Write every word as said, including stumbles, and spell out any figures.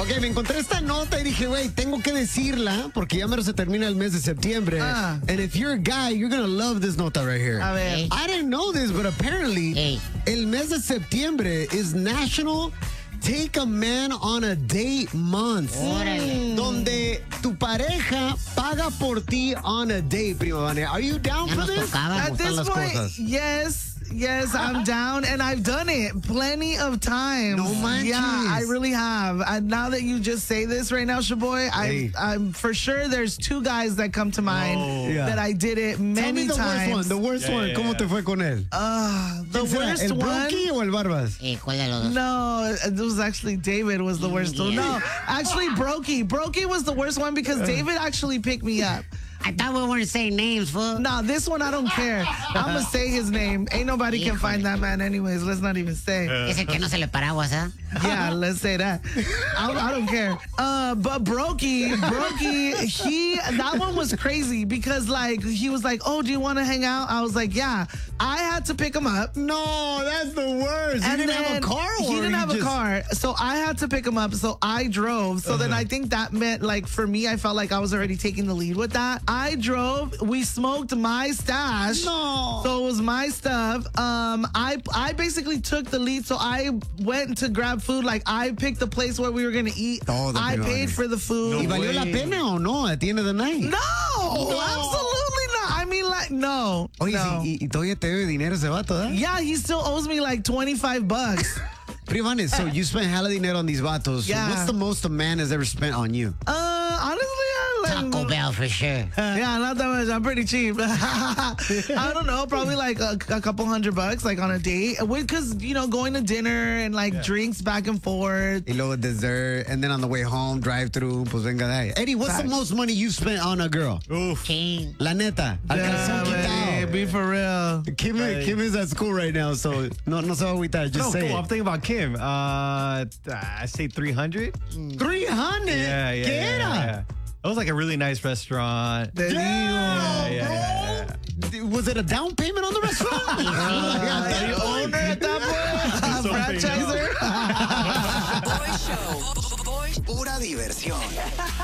Ok, me encontré esta nota y dije, güey, tengo que decirla porque ya menos se termina el mes de septiembre. Ah. And if you're a guy, you're gonna love this nota right here. A ver. I didn't know this, but apparently, Hey. el mes de septiembre is National Take a Man on a Date Month. Órale. Donde tu pareja paga por ti on a date, prima Vania. Are you down Ya for nos this? tocaba. At ¿Cómo están this las point, cosas? yes. Yes, I'm down, and I've done it plenty of times. No manches. Yeah, I really have. And now that you just say this right now, Shaboy, Hey. I, I'm for sure there's two guys that come to mind Oh. Yeah. that I did it Tell me many the worst one. times. The worst Yeah, one. yeah, ¿Cómo yeah. te fue con él? Uh, the ¿Quién será? worst ¿El one. Bronqui o el Barbas? Eh, ¿Cuál de los dos? No, it was actually David was the worst one. Yeah. No, actually Brokey. Brokey was the worst one because David actually picked me up. I thought we weren't saying names, fool. No, this one I don't care. I'm gonna say his name. Ain't nobody can Híjole. find that man anyways. Let's not even say. Es el que no se le paraguas, ¿ah? Yeah, let's say that. I, I don't care. Uh, but Brokey, Brokey, he that one was crazy because like he was like, "Oh, do you want to hang out?" I was like, "Yeah." I had to pick him up. No, that's the worst. And you didn't have then a car? He or didn't you have just- a car, so I had to pick him up. So I drove. So then I think that meant like for me, I felt like I was already taking the lead with that. I drove. We smoked my stash. No. So it was my stuff. Um, I I basically took the lead. So I went to grab food. Like I picked the place where we were gonna eat. Todo, I prima paid Vania. for the food. ¿Y valió la pena o no at the end of the night? No, absolutely not. I mean, like no. Oye, no. sí, y, y todavía te debe dinero ese vato, ¿eh? Yeah, he still owes me like twenty-five bucks. Privane, so you spent hella dinero on these vatos. Yeah. So what's the most a man has ever spent on you? Uh, honestly, I like Taco Bell for sure. Yeah, not that much. I'm pretty cheap. I don't know, probably like a, a couple hundred bucks, like on a date. Because, you know, going to dinner and like drinks back and forth. Y luego dessert, and then on the way home, drive through, pues venga de ahí. Eddie, what's the Facts. most money you spent on a girl? Oof. Ching. La neta. Al calzón Yeah, quitado. be for real. Kim, Kim is at school right now, so no, no se va a agüitar. Just No, say cool. I'm it. thinking about Kim. Uh, I say three hundred. three hundred? Yeah, yeah. ¿Qué yeah, era? yeah. It was like a really nice restaurant. Te digo. Yeah, yeah, yeah, yeah. Was it a down payment on the restaurant? Uh, the owner at that point, Something franchiser. Boy Show. Pura diversión.